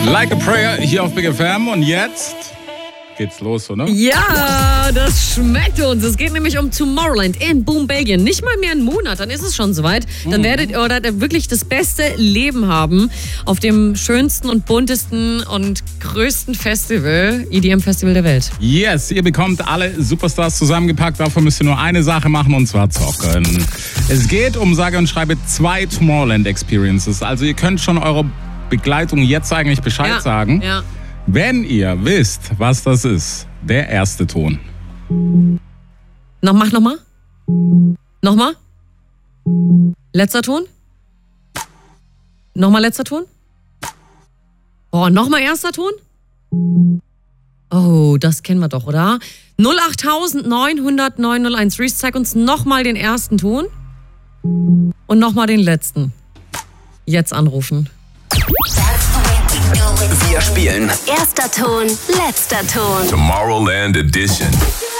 Like a Prayer hier auf Big FM und jetzt geht's los, oder? Ja, das schmeckt uns. Es geht nämlich um Tomorrowland in Boom, Belgien. Nicht mal mehr einen Monat, dann ist es schon soweit. Dann werdet ihr wirklich das beste Leben haben auf dem schönsten und buntesten und größten Festival, EDM-Festival der Welt. Yes, ihr bekommt alle Superstars zusammengepackt. Dafür müsst ihr nur eine Sache machen und zwar zocken. Es geht um sage und schreibe 2 Tomorrowland-Experiences. Also ihr könnt schon eurer Begleitung jetzt eigentlich Bescheid sagen. Ja. Wenn ihr wisst, was das ist, der erste Ton. Nochmal. Nochmal. Letzter Ton. Nochmal letzter Ton. Oh, nochmal erster Ton. Oh, das kennen wir doch, oder? 08900 901. Reese, zeig uns nochmal den ersten Ton. Und nochmal den letzten. Jetzt anrufen. Wir spielen Erster Ton, letzter Ton. Tomorrowland Edition.